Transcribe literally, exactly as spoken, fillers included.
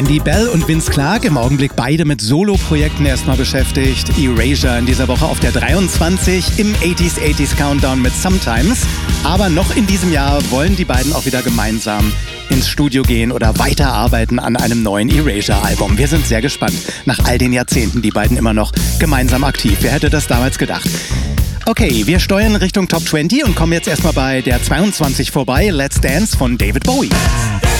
Andy Bell und Vince Clarke, im Augenblick beide mit Solo-Projekten erstmal beschäftigt. Erasure in dieser Woche auf der dreiundzwanzig im achtziger achtziger Countdown mit Sometimes. Aber noch in diesem Jahr wollen die beiden auch wieder gemeinsam ins Studio gehen oder weiterarbeiten an einem neuen Erasure-Album. Wir sind sehr gespannt. Nach all den Jahrzehnten, die beiden immer noch gemeinsam aktiv. Wer hätte das damals gedacht? Okay, wir steuern Richtung Top zwanzig und kommen jetzt erstmal bei der zweiundzwanzig vorbei. Let's Dance von David Bowie.